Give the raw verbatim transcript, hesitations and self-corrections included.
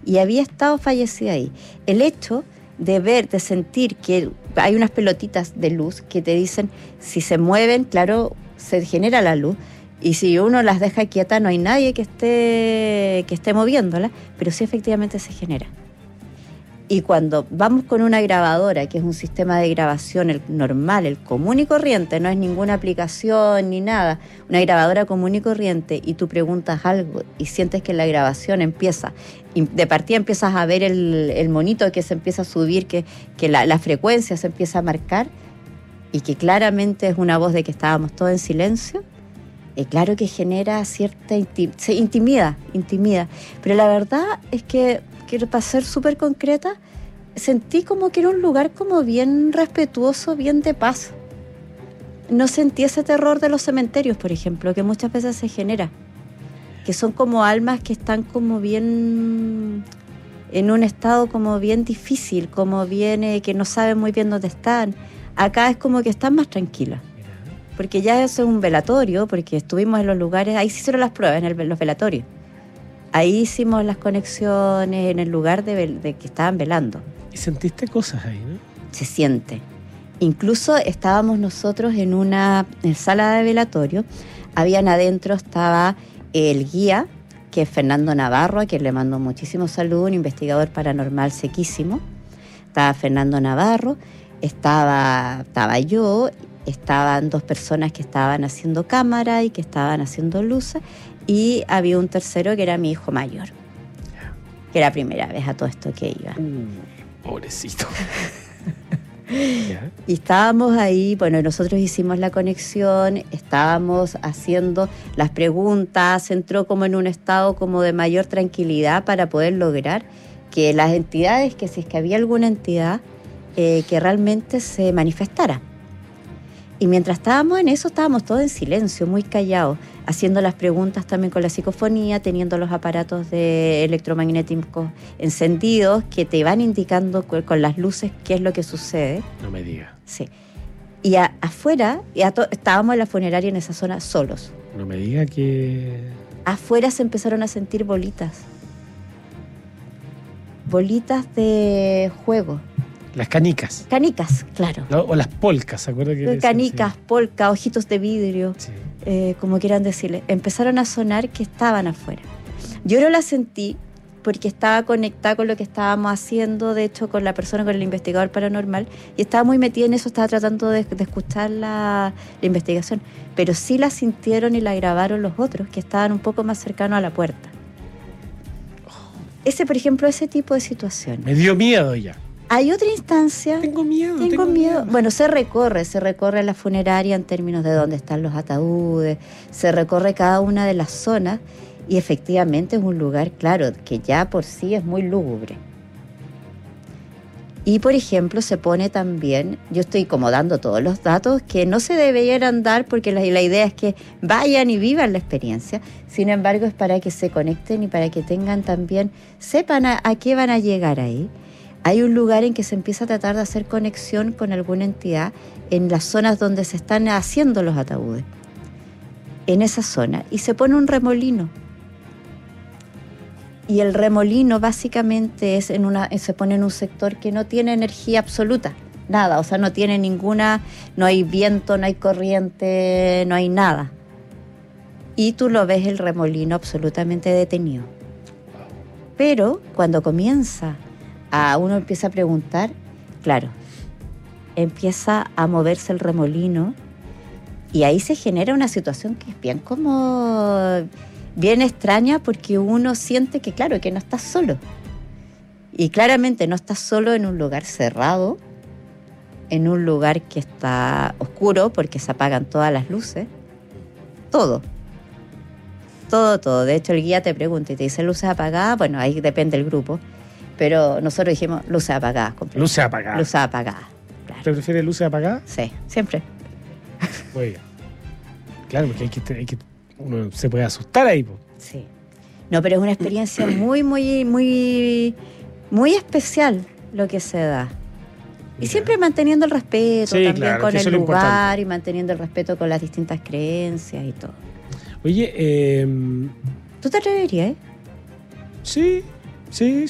y había estado fallecida ahí. El hecho de ver, de sentir que hay unas pelotitas de luz que te dicen, si se mueven, claro, se genera la luz, y si uno las deja quietas, no hay nadie que esté, que esté moviéndolas, pero sí efectivamente se genera. Y cuando vamos con una grabadora, que es un sistema de grabación el normal, el común y corriente, no es ninguna aplicación ni nada, una grabadora común y corriente, y tú preguntas algo y sientes que la grabación empieza, y de partida empiezas a ver el, el monito que se empieza a subir, que, que la, la frecuencia se empieza a marcar, y que claramente es una voz de que estábamos todos en silencio, y claro que genera cierta intimidad, se intimida, intimida. Pero la verdad es que, que para ser súper concreta, sentí como que era un lugar como bien respetuoso, bien de paz. No sentí ese terror de los cementerios, por ejemplo, que muchas veces se genera, que son como almas que están como bien en un estado como bien difícil, como bien eh, que no saben muy bien dónde están. Acá es como que están más tranquilas, porque ya eso es un velatorio, porque estuvimos en los lugares, ahí se hicieron las pruebas, en, el, en los velatorios. Ahí hicimos las conexiones en el lugar de, de que estaban velando. Y sentiste cosas ahí, ¿no? Se siente. Incluso estábamos nosotros en una en sala de velatorio, habían adentro, estaba el guía, que es Fernando Navarro, a quien le mando muchísimo saludo, un investigador paranormal sequísimo. Estaba Fernando Navarro, estaba, estaba yo, estaban dos personas que estaban haciendo cámara y que estaban haciendo luces, y había un tercero que era mi hijo mayor, que era la primera vez a todo esto que iba. Uh, pobrecito. ¿Ya? Y estábamos ahí, bueno, nosotros hicimos la conexión, estábamos haciendo las preguntas, entró como en un estado como de mayor tranquilidad para poder lograr que las entidades, que si es que había alguna entidad, eh, que realmente se manifestara. Y mientras estábamos en eso, estábamos todos en silencio, muy callados, haciendo las preguntas también con la psicofonía, teniendo los aparatos de electromagnéticos encendidos que te van indicando con las luces qué es lo que sucede. No me digas. Sí. Y a, afuera, y a to, estábamos en la funeraria en esa zona solos. No me diga que... Afuera se empezaron a sentir bolitas. Bolitas de juego. Las canicas. Canicas, claro. No, o las polcas, ¿se acuerda que canicas, sí. Polcas, ojitos de vidrio, sí. eh, como quieran decirle. Empezaron a sonar que estaban afuera. Yo no las sentí porque estaba conectada con lo que estábamos haciendo, de hecho, con la persona, con el investigador paranormal, y estaba muy metida en eso, estaba tratando de, de escuchar la, la investigación. Pero sí la sintieron y la grabaron los otros, que estaban un poco más cercanos a la puerta. Oh. Ese, por ejemplo, ese tipo de situación. Me dio miedo ya. Hay otra instancia. Tengo miedo. Tengo, tengo miedo. miedo. Bueno, se recorre, se recorre la funeraria en términos de dónde están los ataúdes, se recorre cada una de las zonas y efectivamente es un lugar, claro, que ya por sí es muy lúgubre. Y, por ejemplo, se pone también, yo estoy como dando todos los datos que no se deberían dar porque la, la idea es que vayan y vivan la experiencia, sin embargo es para que se conecten y para que tengan también, sepan a, a qué van a llegar ahí. Hay un lugar en que se empieza a tratar de hacer conexión con alguna entidad en las zonas donde se están haciendo los ataúdes, en esa zona, y se pone un remolino. Y el remolino básicamente es en una, se pone en un sector que no tiene energía absoluta, nada, o sea, no tiene ninguna, no hay viento, no hay corriente, no hay nada. Y tú lo ves el remolino absolutamente detenido. Pero cuando comienza a uno empieza a preguntar, claro, empieza a moverse el remolino y ahí se genera una situación que es bien como bien extraña porque uno siente que claro, que no estás solo y claramente no estás solo en un lugar cerrado, en un lugar que está oscuro porque se apagan todas las luces, todo todo, todo, de hecho el guía te pregunta y te dice luces apagadas, bueno, ahí depende del grupo. Pero nosotros dijimos luces apagadas. Luces apagadas. Luces apagadas. Claro. ¿Usted prefiere luces apagadas? Sí, siempre. Muy bien. Claro, porque hay que, hay que, uno se puede asustar ahí. Po. Sí. No, pero es una experiencia muy, muy, muy, muy especial lo que se da. Y ya. Siempre manteniendo el respeto sí, también claro, con el lugar importante. Y manteniendo el respeto con las distintas creencias y todo. Oye, eh... ¿tú te atreverías, eh? Sí, sí.